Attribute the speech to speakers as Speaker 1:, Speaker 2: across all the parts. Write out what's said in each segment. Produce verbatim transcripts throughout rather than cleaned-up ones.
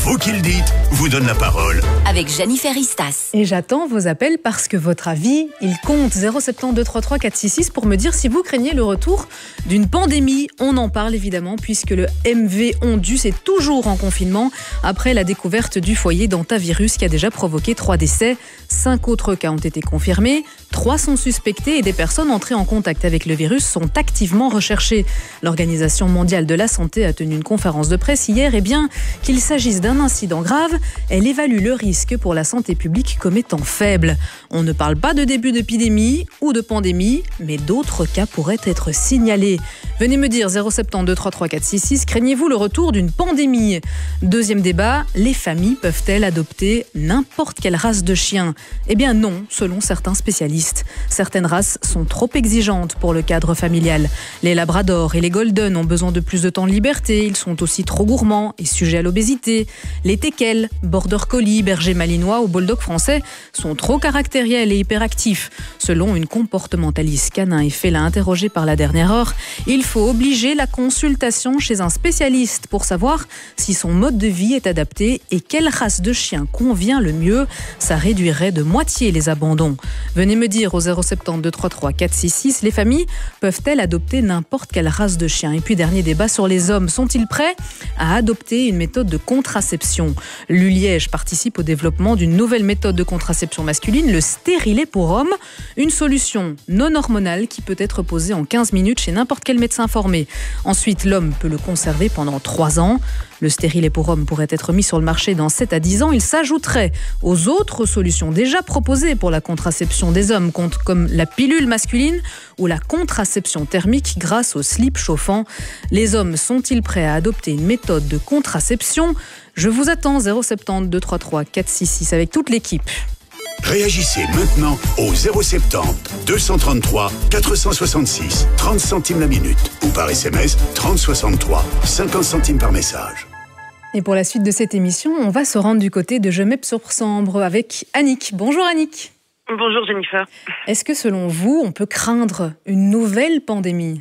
Speaker 1: Vous qui le dites, vous donne la parole.
Speaker 2: Avec Jennifer Istas.
Speaker 3: Et j'attends vos appels parce que votre avis, il compte. zéro sept deux trois trois quatre six six pour me dire si vous craignez le retour d'une pandémie. On en parle évidemment puisque le M V Ondus est toujours en confinement après la découverte du foyer d'hantavirus qui a déjà provoqué trois décès. Cinq autres cas ont été confirmés. Trois sont suspectés et des personnes entrées en contact avec le virus sont activement recherchées. L'Organisation mondiale de la santé a tenu une conférence de presse hier. Et bien qu'il s'agisse d'un incident grave, elle évalue le risque pour la santé publique comme étant faible. On ne parle pas de début d'épidémie ou de pandémie, mais d'autres cas pourraient être signalés. Venez me dire zéro sept deux trois trois quatre six six, craignez-vous le retour d'une pandémie? Deuxième débat, les familles peuvent-elles adopter n'importe quelle race de chien? Eh bien non, selon certains spécialistes. Certaines races sont trop exigeantes pour le cadre familial. Les labradors et les golden ont besoin de plus de temps de liberté, ils sont aussi trop gourmands et sujets à l'obésité. Les teckels, border collie, berger malinois ou bulldog français sont trop caractériels et hyperactifs. Selon une comportementaliste canin et félin interrogée par la dernière heure, il faut obliger la consultation chez un spécialiste pour savoir si son mode de vie est adapté et quelle race de chien convient le mieux. Ça réduirait de moitié les abandons. Venez me dire au zéro sept deux trois trois quatre six six, les familles peuvent-elles adopter n'importe quelle race de chien? Et puis dernier débat sur les hommes, sont-ils prêts à adopter une méthode de contraception? L'U Liège participe au développement d'une nouvelle méthode de contraception masculine, le stérilet pour hommes, une solution non hormonale qui peut être posée en quinze minutes chez n'importe quel médecin formé. Ensuite, l'homme peut le conserver pendant trois ans. Le stérilet pour hommes pourrait être mis sur le marché dans sept à dix ans. Il s'ajouterait aux autres solutions déjà proposées pour la contraception des hommes, comme la pilule masculine ou la contraception thermique grâce au slip chauffant. Les hommes sont-ils prêts à adopter une méthode de contraception? Je vous attends zéro sept deux trois trois quatre six six avec toute l'équipe.
Speaker 1: Réagissez maintenant au zéro sept zéro deux cent trente-trois quatre cent soixante-six, trente centimes la minute ou par S M S trente soixante-trois, cinquante centimes par message.
Speaker 3: Et pour la suite de cette émission, on va se rendre du côté de Gemep-sur-Sambre avec Annick. Bonjour Annick.
Speaker 4: Bonjour Jennifer.
Speaker 3: Est-ce que selon vous, on peut craindre une nouvelle pandémie?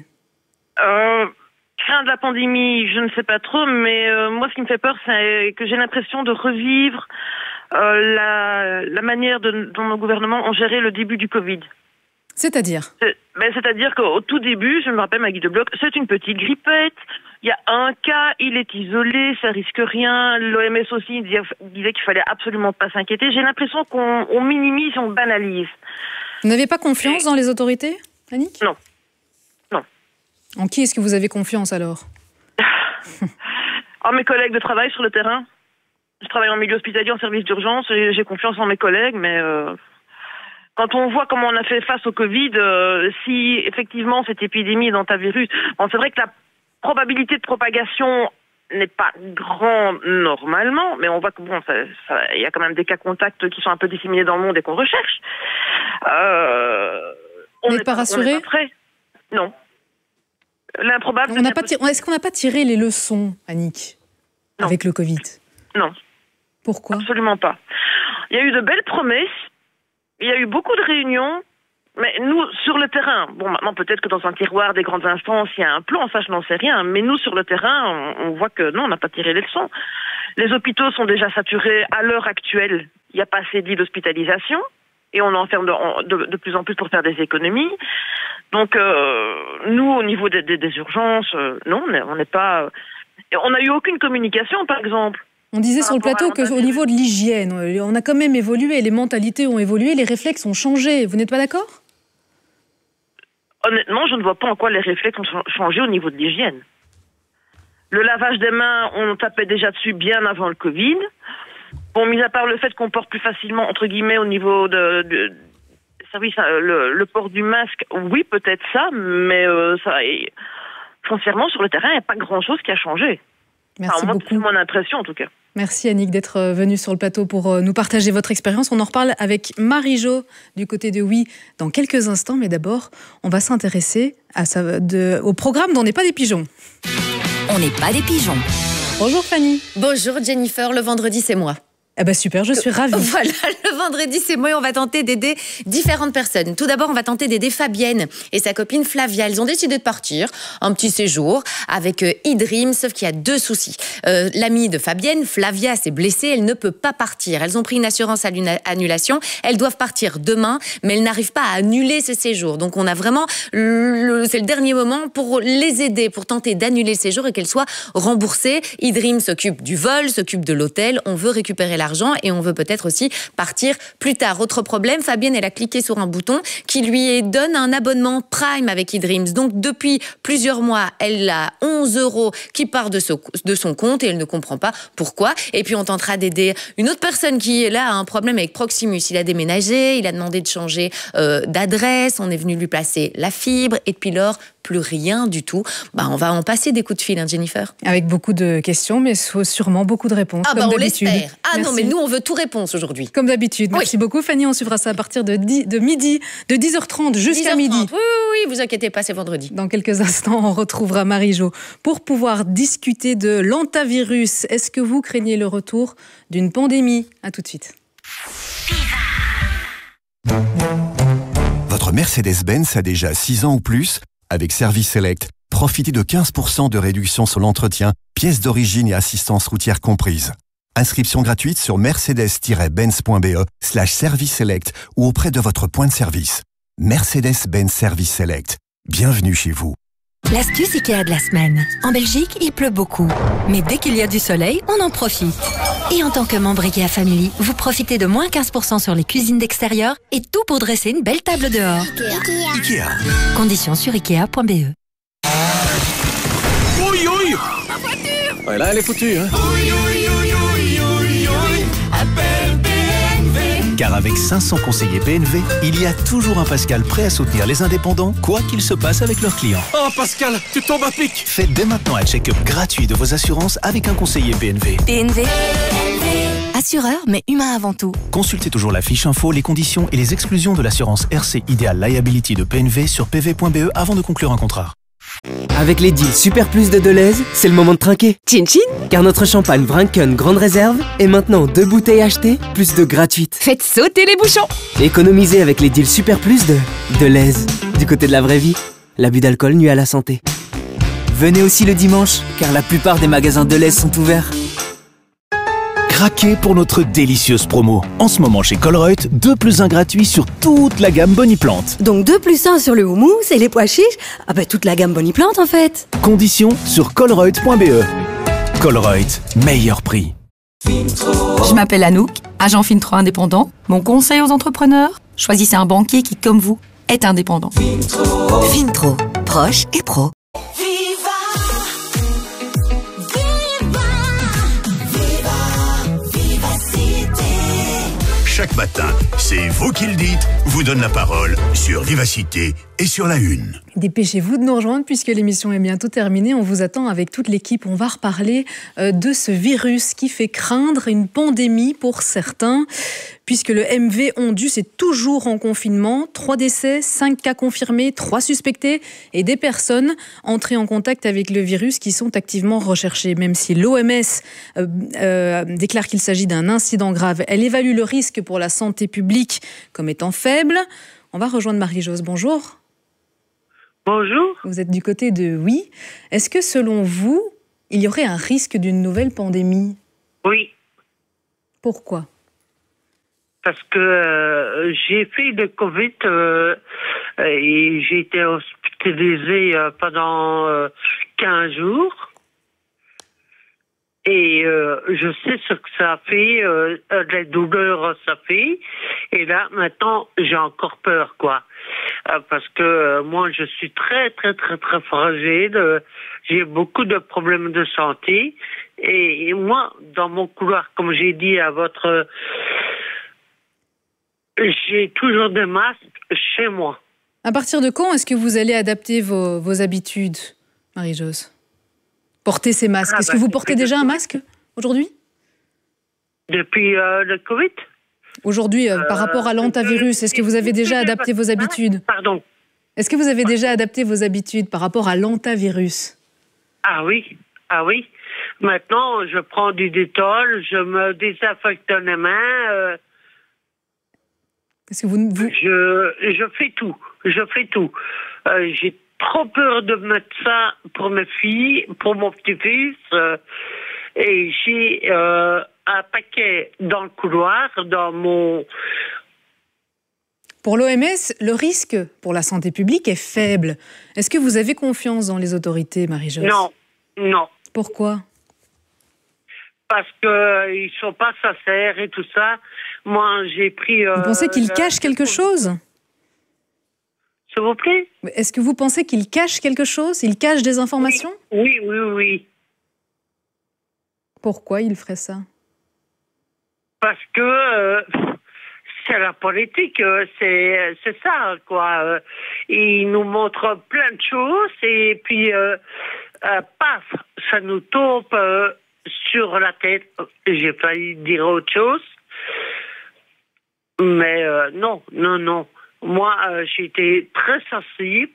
Speaker 4: euh, Craindre la pandémie, je ne sais pas trop, mais euh, moi ce qui me fait peur, c'est que j'ai l'impression de revivre euh, la, la manière de, dont nos gouvernements ont géré le début du Covid.
Speaker 3: C'est-à-dire
Speaker 4: c'est, ben, C'est-à-dire qu'au tout début, je me rappelle Maggie de Bloch, c'est une petite grippette, il y a un cas, il est isolé, ça risque rien, l'O M S aussi disait, disait qu'il fallait absolument pas s'inquiéter. J'ai l'impression qu'on on minimise, on banalise.
Speaker 3: Vous n'avez pas confiance Et... dans les autorités, Annick?
Speaker 4: Non. Non.
Speaker 3: En qui est-ce que vous avez confiance alors?
Speaker 4: En mes collègues de travail sur le terrain. Je travaille en milieu hospitalier, en service d'urgence, et j'ai confiance en mes collègues, mais euh, quand on voit comment on a fait face au Covid, euh, si effectivement cette épidémie d'hantavirus, bon, c'est vrai que la probabilité de propagation n'est pas grande normalement, mais on voit que bon, ça, ça, y a quand même des cas contacts qui sont un peu disséminés dans le monde et qu'on recherche. Euh, on
Speaker 3: n'est pas rassuré?
Speaker 4: On n'est pas prêt. Non. L'improbable.
Speaker 3: On n'a pas tiré, est-ce qu'on n'a pas tiré les leçons, Annick,
Speaker 4: non.
Speaker 3: avec le Covid?
Speaker 4: Non.
Speaker 3: Pourquoi?
Speaker 4: Absolument pas. Il y a eu de belles promesses, il y a eu beaucoup de réunions, mais nous, sur le terrain, bon, maintenant peut-être que dans un tiroir des grandes instances, il y a un plan, ça je n'en sais rien, mais nous, sur le terrain, on, on voit que non, on n'a pas tiré les leçons. Les hôpitaux sont déjà saturés à l'heure actuelle, il n'y a pas assez de lits d'hospitalisation, et on enferme de, de, de plus en plus pour faire des économies. Donc, euh, nous, au niveau des, des, des urgences, euh, non, on n'est pas... On n'a eu aucune communication, par exemple.
Speaker 3: On disait sur le plateau qu'au niveau de l'hygiène, on a quand même évolué, les mentalités ont évolué, les réflexes ont changé. Vous n'êtes pas d'accord?
Speaker 4: Honnêtement, je ne vois pas en quoi les réflexes ont changé au niveau de l'hygiène. Le lavage des mains, on tapait déjà dessus bien avant le Covid. Bon, mis à part le fait qu'on porte plus facilement, entre guillemets, au niveau de... de service, le, le port du masque, oui, peut-être ça, mais euh, ça, et, foncièrement, sur le terrain, il n'y a pas grand-chose qui a changé.
Speaker 3: Merci
Speaker 4: enfin, moi,
Speaker 3: beaucoup.
Speaker 4: C'est mon impression, en tout cas.
Speaker 3: Merci Annick d'être venue sur le plateau pour nous partager votre expérience. On en reparle avec Marie-Jo du côté de Oui dans quelques instants, mais d'abord, on va s'intéresser à sa, de, au programme d'On n'est pas des pigeons.
Speaker 2: On n'est pas des pigeons.
Speaker 3: Bonjour Fanny.
Speaker 5: Bonjour Jennifer, le vendredi c'est moi.
Speaker 3: Eh ben super, je suis ravie.
Speaker 2: Voilà, le vendredi, c'est moi et on va tenter d'aider différentes personnes. Tout d'abord, on va tenter d'aider Fabienne et sa copine Flavia. Elles ont décidé de partir, un petit séjour, avec euh, eDream, sauf qu'il y a deux soucis. Euh, l'amie de Fabienne, Flavia, s'est blessée, elle ne peut pas partir. Elles ont pris une assurance annulation, elles doivent partir demain, mais elles n'arrivent pas à annuler ce séjour. Donc on a vraiment, le, c'est le dernier moment pour les aider, pour tenter d'annuler le séjour et qu'elles soient remboursées. eDream s'occupe du vol, s'occupe de l'hôtel, on veut récupérer l'argent et on veut peut-être aussi partir plus tard. Autre problème, Fabienne, elle a cliqué sur un bouton qui lui donne un abonnement Prime avec eDreams. Donc, depuis plusieurs mois, elle a onze euros qui part de, ce, de son compte et elle ne comprend pas pourquoi. Et puis, on tentera d'aider une autre personne qui, là, a un problème avec Proximus. Il a déménagé, il a demandé de changer euh, d'adresse, on est venu lui placer la fibre et depuis lors, plus rien du tout. Bah, on va en passer des coups de fil, hein, Jennifer.
Speaker 3: Avec beaucoup de questions, mais sûrement beaucoup de réponses.
Speaker 2: Ah,
Speaker 3: comme
Speaker 2: bah, on
Speaker 3: d'habitude.
Speaker 2: l'espère. Ah
Speaker 3: Merci.
Speaker 2: non, mais nous, on veut tout réponse aujourd'hui.
Speaker 3: Comme d'habitude.
Speaker 2: Oui.
Speaker 3: Merci beaucoup, Fanny. On suivra ça à partir de, dix, de midi, de dix heures trente jusqu'à
Speaker 2: dix heures trente.
Speaker 3: midi.
Speaker 2: Oui, oui, oui, vous inquiétez pas, c'est vendredi.
Speaker 3: Dans quelques instants, on retrouvera Marie-Jo pour pouvoir discuter de l'antavirus. Est-ce que vous craignez le retour d'une pandémie? À tout de suite.
Speaker 5: Votre Mercedes-Benz a déjà six ans ou plus? Avec Service Select, profitez de quinze pour cent de réduction sur l'entretien, pièces d'origine et assistance routière comprises. Inscription gratuite sur mercedes-benz.be slash service select ou auprès de votre point de service. Mercedes-Benz Service Select. Bienvenue chez vous.
Speaker 6: L'astuce Ikea de la semaine. En Belgique, il pleut beaucoup. Mais dès qu'il y a du soleil, on en profite. Et en tant que membre Ikea Family, vous profitez de moins quinze pour cent sur les cuisines d'extérieur et tout pour dresser une belle table dehors.
Speaker 5: Ikea. Ikea.
Speaker 6: Conditions sur ikea point be.
Speaker 7: Oui, oui. Ma voiture. Ouais, là, elle est foutue, hein. Oui, oui, oui, oui, oui, oui. Appelle B N V. Car avec cinq cents conseillers B N V, il y a toujours un Pascal prêt à soutenir les indépendants, quoi qu'il se passe avec leurs clients. Oh, Pascal, tu tombes à pic. Faites dès maintenant un check-up gratuit de vos assurances avec un conseiller B N V.
Speaker 6: B N V. Assureur, mais humain avant tout.
Speaker 7: Consultez toujours la fiche info, les conditions et les exclusions de l'assurance R C Ideal Liability de P N V sur p v point b e avant de conclure un contrat.
Speaker 8: Avec les deals Super Plus de Deleuze, c'est le moment de trinquer. Chin chin. Car notre champagne Vrinken Grande Réserve est maintenant deux bouteilles achetées, plus deux gratuites.
Speaker 6: Faites sauter les bouchons.
Speaker 8: Économisez avec les deals Super Plus de Deleuze. Du côté de la vraie vie, l'abus d'alcool nuit à la santé. Venez aussi le dimanche, car la plupart des magasins Deleuze sont ouverts.
Speaker 7: Craquez pour notre délicieuse promo. En ce moment chez Colruyt, deux plus un gratuit sur toute la gamme Boniplante.
Speaker 9: Donc deux plus un sur le houmous et les pois chiches. Ah bah toute la gamme Boniplante en fait.
Speaker 7: Conditions sur colruyt point b e. Colruyt, meilleur prix.
Speaker 10: Je m'appelle Anouk, agent Fintro indépendant. Mon conseil aux entrepreneurs, choisissez un banquier qui, comme vous, est indépendant.
Speaker 6: Fintro, proche et pro.
Speaker 1: Chaque matin, c'est vous qui le dites, vous donne la parole sur Vivacité et sur la Une.
Speaker 3: Dépêchez-vous de nous rejoindre puisque l'émission est bientôt terminée. On vous attend avec toute l'équipe. On va reparler euh, de ce virus qui fait craindre une pandémie pour certains. Puisque le M V Ondus est toujours en confinement. Trois décès, cinq cas confirmés, trois suspectés et des personnes entrées en contact avec le virus qui sont activement recherchées. Même si l'O M S euh, euh, déclare qu'il s'agit d'un incident grave, elle évalue le risque pour la santé publique comme étant faible. On va rejoindre Marie-Jose. Bonjour.
Speaker 4: Bonjour.
Speaker 3: Vous êtes du côté de oui. Est-ce que selon vous, il y aurait un risque d'une nouvelle pandémie?
Speaker 4: Oui.
Speaker 3: Pourquoi?
Speaker 4: Parce que euh, j'ai fait le Covid euh, et j'ai été hospitalisée euh, pendant euh, quinze jours. Et euh, je sais ce que ça a fait, euh, les douleurs ça fait. Et là, maintenant, j'ai encore peur, quoi. Euh, parce que euh, moi, je suis très, très, très, très fragile. Euh, j'ai beaucoup de problèmes de santé. Et, et moi, dans mon couloir, comme j'ai dit à votre... J'ai toujours des masques chez moi.
Speaker 3: À partir de quand est-ce que vous allez adapter vos, vos habitudes, Marie-Jose? Porter ces masques.
Speaker 4: Ah,
Speaker 3: est-ce
Speaker 4: bah,
Speaker 3: que vous portez déjà un
Speaker 4: depuis...
Speaker 3: masque aujourd'hui?
Speaker 4: Depuis euh, le Covid?
Speaker 3: Aujourd'hui, euh, par rapport à l'antavirus, est-ce que vous avez déjà adapté vos habitudes?
Speaker 4: Pardon.
Speaker 3: Est-ce que vous avez déjà adapté vos habitudes par rapport à l'antavirus?
Speaker 4: Ah oui, ah oui.
Speaker 11: Maintenant, je prends du Détol, je me désinfecte les mains. Euh,
Speaker 3: Est-ce que vous, vous...
Speaker 11: Je, je fais tout. Je fais tout. Euh, j'ai trop peur de mettre ça pour mes filles, pour mon petit-fils. Euh, et j'ai euh, un paquet dans le couloir, dans mon...
Speaker 3: Pour l'O M S, le risque pour la santé publique est faible. Est-ce que vous avez confiance dans les autorités, Marie-Jose ?
Speaker 11: Non, non.
Speaker 3: Pourquoi ?
Speaker 11: Parce qu'ils ne sont pas sincères et tout ça. Moi, j'ai pris... Euh,
Speaker 3: vous pensez qu'ils cachent quelque chose ?
Speaker 11: S'il vous plaît ?
Speaker 3: Est-ce que vous pensez qu'ils cachent quelque chose ? Ils cachent des informations ?
Speaker 11: Oui, oui, oui. oui.
Speaker 3: Pourquoi ils feraient ça ?
Speaker 11: Parce que... Euh, c'est la politique, c'est, c'est ça, quoi. Ils nous montrent plein de choses et puis, euh, euh, paf, ça nous tombe euh, sur la tête. J'ai failli dire autre chose. Mais euh, non, non, non. Moi, euh, j'ai été très sensible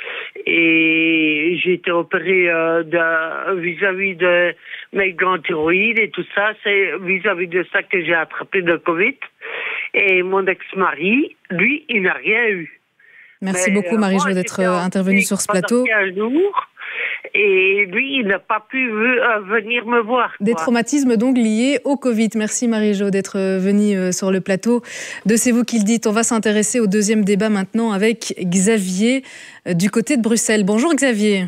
Speaker 11: et j'ai été opérée euh, de, vis-à-vis de mes glandes thyroïdes et tout ça. C'est vis-à-vis de ça que j'ai attrapé le Covid. Et mon ex-mari, lui, il n'a rien eu.
Speaker 3: Merci Mais, beaucoup, Marie-Jose, d'être intervenue sur ce plateau.
Speaker 11: Un jour, et lui, il n'a pas pu euh, venir me voir.
Speaker 3: Des quoi. Traumatismes donc liés au Covid. Merci, Marie-Jose, d'être venue euh, sur le plateau de C'est vous qui le dites. On va s'intéresser au deuxième débat maintenant avec Xavier euh, du côté de Bruxelles. Bonjour, Xavier.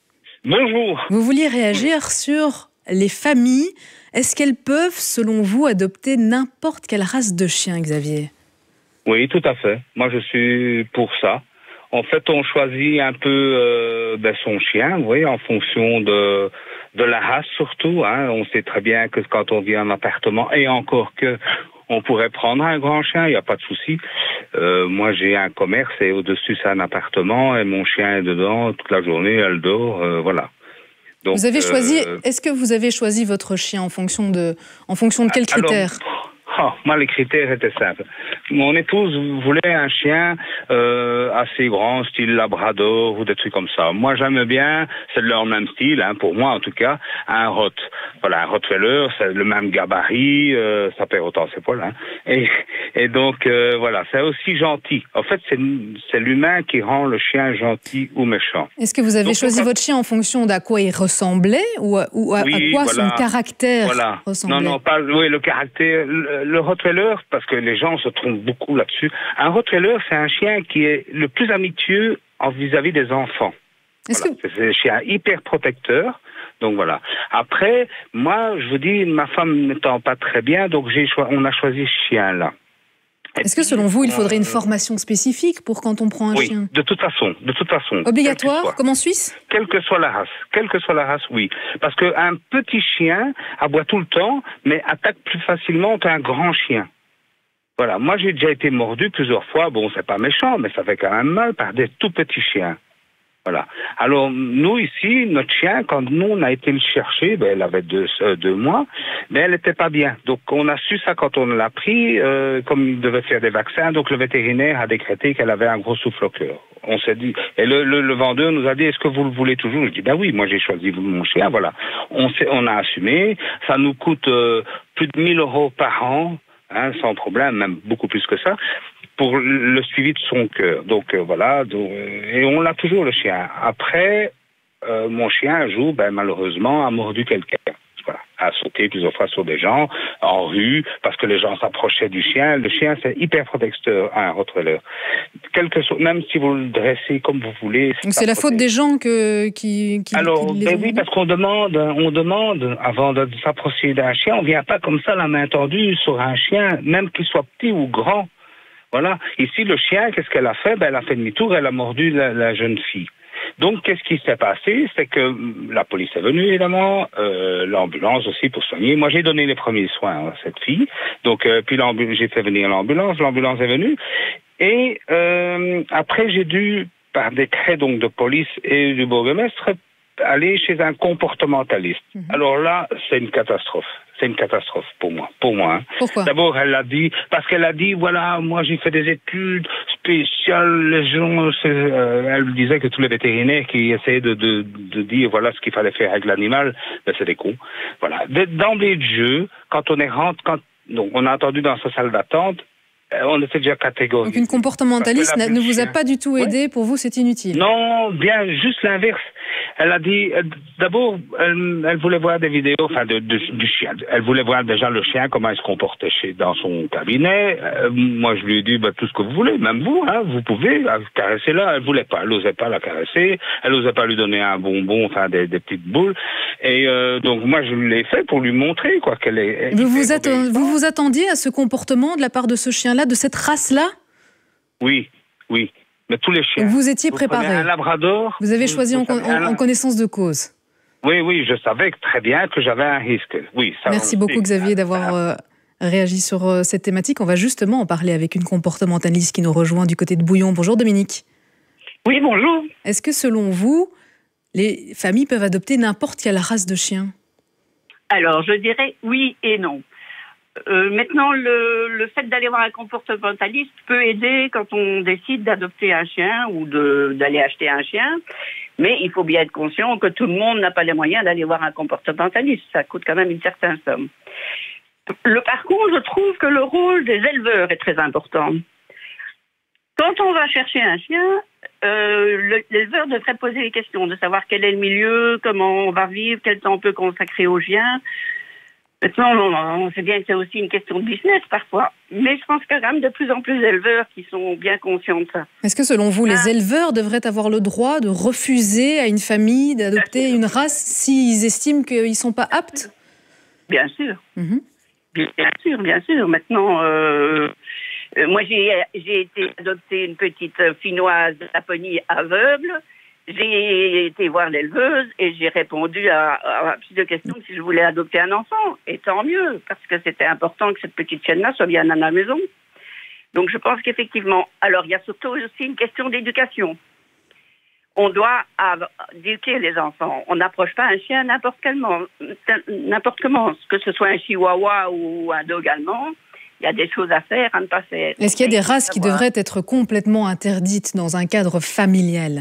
Speaker 12: Bonjour.
Speaker 3: Vous vouliez réagir sur les familles. Est-ce qu'elles peuvent, selon vous, adopter n'importe quelle race de chien, Xavier ?
Speaker 12: Oui, tout à fait. Moi, je suis pour ça. En fait, on choisit un peu euh, ben, son chien, vous voyez, en fonction de, de la race surtout. Hein. On sait très bien que quand on vit en appartement, et encore que on pourrait prendre un grand chien, il n'y a pas de souci. Euh, moi, j'ai un commerce et au-dessus, c'est un appartement et mon chien est dedans toute la journée, elle dort, euh, voilà. Donc,
Speaker 3: vous avez choisi.
Speaker 12: Euh,
Speaker 3: est-ce que vous avez choisi votre chien en fonction de, en fonction de quels critères ?
Speaker 12: Oh, moi, les critères étaient simples. Mon épouse voulait un chien euh, assez grand, style labrador ou des trucs comme ça. Moi, j'aime bien, c'est de leur même style, hein, pour moi en tout cas, un rot. Voilà, un rottweiler, c'est le même gabarit, euh, ça perd autant ses poils. Hein. Et, et donc, euh, voilà, c'est aussi gentil. En fait, c'est, c'est l'humain qui rend le chien gentil ou méchant.
Speaker 3: Est-ce que vous avez donc, choisi votre chien en fonction d'à quoi il ressemblait ou à, ou à,
Speaker 12: oui,
Speaker 3: à quoi
Speaker 12: voilà.
Speaker 3: son caractère
Speaker 12: voilà.
Speaker 3: ressemblait ?
Speaker 12: Non, non, pas oui, le caractère... Le, Le Rottweiler, parce que les gens se trompent beaucoup là-dessus, un Rottweiler, c'est un chien qui est le plus amitieux en vis-à-vis des enfants. Voilà. Que... C'est un chien hyper protecteur. Donc voilà. Après, moi, je vous dis, ma femme n'étant pas très bien, donc j'ai cho... on a choisi ce chien-là.
Speaker 3: Est-ce que selon vous, il faudrait une formation spécifique pour quand on prend un
Speaker 12: oui,
Speaker 3: chien ?
Speaker 12: Oui, de toute façon, de toute façon.
Speaker 3: Obligatoire, comme en Suisse ?
Speaker 12: Quelle que soit la race, quelle que soit la race, oui. Parce qu'un petit chien aboie tout le temps, mais attaque plus facilement qu'un grand chien. Voilà, moi j'ai déjà été mordu plusieurs fois, bon c'est pas méchant, mais ça fait quand même mal par des tout petits chiens. Voilà. Alors, nous, ici, notre chien, quand nous, on a été le chercher, ben, elle avait deux, euh, deux mois, mais elle n'était pas bien. Donc, on a su ça quand on l'a pris, euh, comme il devait faire des vaccins, donc le vétérinaire a décrété qu'elle avait un gros souffle au cœur. On s'est dit, et le, le, le vendeur nous a dit, est-ce que vous le voulez toujours? Je dis, ben oui, moi j'ai choisi mon chien, voilà. On, s'est, on a assumé, ça nous coûte euh, plus de mille euros par an, hein, sans problème, même beaucoup plus que ça, pour le suivi de son cœur. Donc euh, voilà, donc, et on l'a toujours le chien. Après, euh, mon chien un jour, ben, malheureusement, a mordu quelqu'un. Voilà, a sauté plusieurs fois sur des gens, en rue, parce que les gens s'approchaient du chien. Le chien, c'est hyper protecteur, un Rottweiler. Quelque chose, même si vous le dressez comme vous voulez.
Speaker 3: Donc c'est la faute des gens que, qui, qui
Speaker 12: Alors,
Speaker 3: qui les
Speaker 12: ben
Speaker 3: ont
Speaker 12: oui, parce qu'on demande, on demande, avant de s'approcher d'un chien, on vient pas comme ça la main tendue sur un chien, même qu'il soit petit ou grand. Voilà. Ici, le chien, qu'est-ce qu'elle a fait? Ben, elle a fait demi-tour, elle a mordu la, la jeune fille. Donc, qu'est-ce qui s'est passé? C'est que la police est venue, évidemment, euh, l'ambulance aussi pour soigner. Moi, j'ai donné les premiers soins à cette fille. Donc, euh, puis j'ai fait venir l'ambulance, l'ambulance est venue. Et euh, après, j'ai dû, par décret donc de police et du bourgmestre, aller chez un comportementaliste. Mmh. Alors là, c'est une catastrophe. c'est une catastrophe pour moi. Pour moi. Hein.
Speaker 3: Pourquoi?
Speaker 12: D'abord, elle a dit, parce qu'elle a dit, voilà, moi j'ai fait des études spéciales. Les gens, euh, elle disait que tous les vétérinaires qui essayaient de, de, de dire voilà ce qu'il fallait faire avec l'animal, ben c'est des cons. Voilà. D'emblée de jeu, quand on est rentre, quand donc on a entendu dans sa salle d'attente. On était déjà catégorique.
Speaker 3: Donc une comportementaliste ne vous a pas du tout aidé, ouais. Pour vous c'est inutile?
Speaker 12: Non, bien juste l'inverse. Elle a dit, d'abord, elle, elle voulait voir des vidéos, enfin de, de, du chien. Elle voulait voir déjà le chien, comment il se comportait chez, dans son cabinet. Euh, moi je lui ai dit, bah, tout ce que vous voulez, même vous, hein, vous pouvez caresser là. Elle voulait pas, elle n'osait pas la caresser, elle n'osait pas lui donner un bonbon, enfin des, des petites boules. Et euh, donc moi je l'ai fait pour lui montrer quoi qu'elle est.
Speaker 3: Vous vous, atten- vous vous attendiez à ce comportement de la part de ce chien-là, de cette race-là?
Speaker 12: Oui, oui. Mais tous les chiens.
Speaker 3: Vous étiez
Speaker 12: vous
Speaker 3: préparé.
Speaker 12: Un labrador.
Speaker 3: Vous avez choisi
Speaker 12: vous
Speaker 3: en, con- en, en connaissance de cause.
Speaker 12: Oui, oui, je savais très bien que j'avais un risque. Oui, ça
Speaker 3: Merci beaucoup Xavier d'avoir euh, réagi sur euh, cette thématique. On va justement en parler avec une comportementaliste qui nous rejoint du côté de Bouillon. Bonjour Dominique.
Speaker 13: Oui, bonjour.
Speaker 3: Est-ce que selon vous, les familles peuvent adopter n'importe quelle race de chien?
Speaker 13: Alors, je dirais oui et non. Euh, maintenant, le, le fait d'aller voir un comportementaliste peut aider quand on décide d'adopter un chien ou de, d'aller acheter un chien. Mais il faut bien être conscient que tout le monde n'a pas les moyens d'aller voir un comportementaliste. Ça coûte quand même une certaine somme. Le, par contre, je trouve que le rôle des éleveurs est très important. Quand on va chercher un chien, euh, l'éleveur devrait poser les questions de savoir quel est le milieu, comment on va vivre, quel temps on peut consacrer au chien. Maintenant, on sait bien que c'est aussi une question de business parfois, mais je pense qu'il y a quand même de plus en plus d'éleveurs qui sont bien conscients de ça.
Speaker 3: Est-ce que selon vous, ah. les éleveurs devraient avoir le droit de refuser à une famille d'adopter une race s'ils estiment qu'ils ne sont pas aptes?
Speaker 13: Bien sûr.
Speaker 3: Mm-hmm.
Speaker 13: Bien sûr, bien sûr. Maintenant, euh, euh, moi j'ai, j'ai été adopter une petite Finnoise de Laponie aveugle. J'ai été voir l'éleveuse et j'ai répondu à, à plusieurs questions si je voulais adopter un enfant. Et tant mieux, parce que c'était important que cette petite chienne-là soit bien à la maison. Donc je pense qu'effectivement, alors il y a surtout aussi une question d'éducation. On doit éduquer les enfants. On n'approche pas un chien n'importe comment, n'importe comment, que ce soit un chihuahua ou un dog allemand. Il y a des choses à faire, à ne pas faire.
Speaker 3: Est-ce qu'il y a des races qui devraient être complètement interdites dans un cadre familial?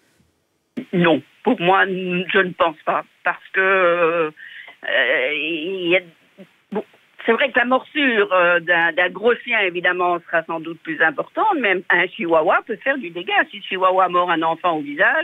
Speaker 13: Non, pour moi, je ne pense pas. Parce que euh, il y a, bon, c'est vrai que la morsure euh, d'un, d'un gros chien, évidemment, sera sans doute plus importante, mais un chihuahua peut faire du dégât. Si le chihuahua mord un enfant au visage,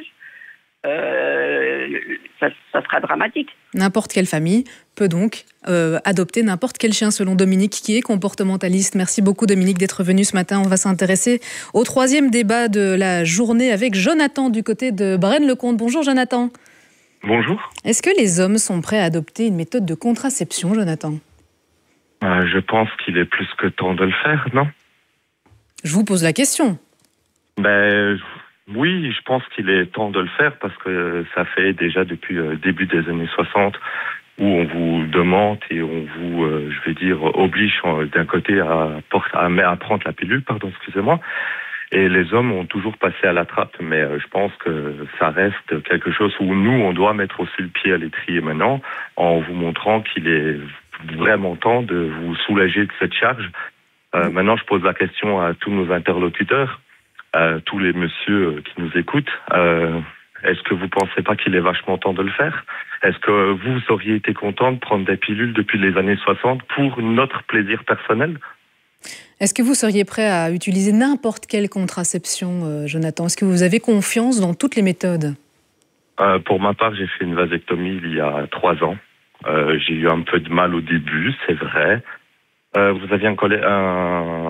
Speaker 13: euh, ça, ça sera dramatique.
Speaker 3: N'importe quelle famille peut donc euh, adopter n'importe quel chien, selon Dominique, qui est comportementaliste. Merci beaucoup Dominique d'être venu ce matin. On va s'intéresser au troisième débat de la journée avec Jonathan du côté de Braine-le-Comte. Bonjour Jonathan.
Speaker 14: Bonjour.
Speaker 3: Est-ce que les hommes sont prêts à adopter une méthode de contraception, Jonathan?
Speaker 14: euh, Je pense qu'il est plus que temps de le faire, non?
Speaker 3: Je vous pose la question.
Speaker 14: Ben... Oui, je pense qu'il est temps de le faire parce que ça fait déjà depuis le début des années soixante où on vous demande et on vous, euh, je vais dire, oblige d'un côté à, à, à prendre la pilule, pardon, excusez-moi. Et les hommes ont toujours passé à la trappe, mais euh, je pense que ça reste quelque chose où nous, on doit mettre aussi le pied à l'étrier maintenant en vous montrant qu'il est vraiment temps de vous soulager de cette charge. Euh, maintenant, je pose la question à tous nos interlocuteurs. Euh, tous les messieurs qui nous écoutent, euh, est-ce que vous pensez pas qu'il est vachement temps de le faire? Est-ce que vous auriez été content de prendre des pilules depuis les années soixante pour notre plaisir personnel?
Speaker 3: Est-ce que vous seriez prêt à utiliser n'importe quelle contraception, euh, Jonathan? Est-ce que vous avez confiance dans toutes les méthodes?
Speaker 14: euh, Pour ma part, j'ai fait une vasectomie il y a trois ans. Euh, j'ai eu un peu de mal au début, c'est vrai. Euh, vous aviez un, collègue, un